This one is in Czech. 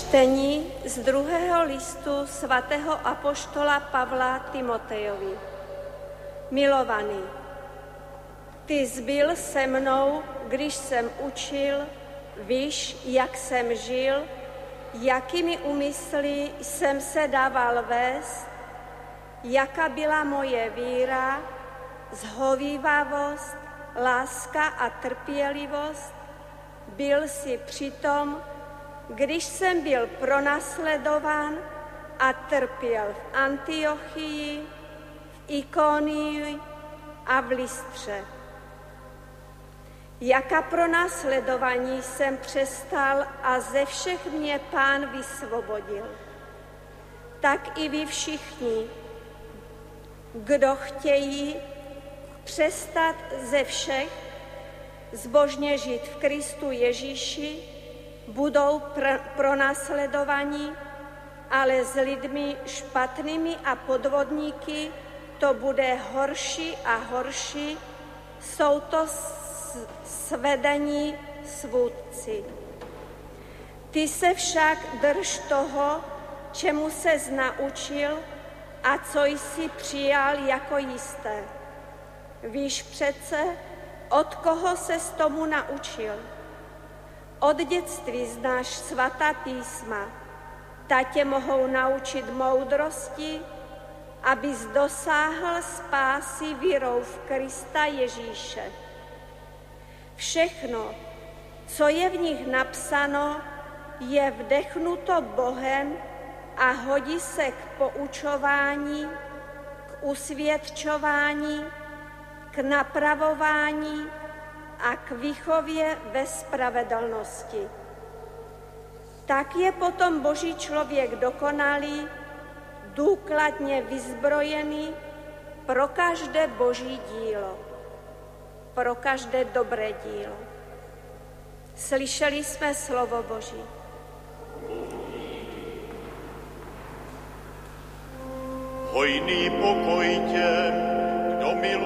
Čtení z druhého listu svatého apoštola Pavla Timotejovi. Milovaný, ty zbyl se mnou, když jsem učil, víš, jak jsem žil, jakými úmysly jsem se dával vést, jaká byla moje víra, zhovívavost, láska a trpělivost. Byl jsi přitom, když jsem byl pronásledován a trpěl v Antiochii, v Ikonii a v Lystře. Jaká pronásledování jsem přestal a ze všech mě Pán vysvobodil. Tak i vy všichni, kdo chtějí přestat ze všech, zbožně žít v Kristu Ježíši, budou pronásledovaní, ale s lidmi špatnými a podvodníky to bude horší a horší, jsou to svedení svůdci. Ty se však drž toho, čemu ses naučil a co jsi přijal jako jisté. Víš přece, od koho ses tomu naučil. Od dětství znáš svatá písma, ta tě mohou naučit moudrosti, abys dosáhl spásy vírou v Krista Ježíše. Všechno, co je v nich napsáno, je vdechnuto Bohem a hodí se k poučování, k usvědčování, k napravování a k výchově ve spravedlnosti. Tak je potom Boží člověk dokonalý, důkladně vyzbrojený pro každé Boží dílo, pro každé dobré dílo. Slyšeli jsme slovo Boží. Hojný pokoj těm, kdo miluje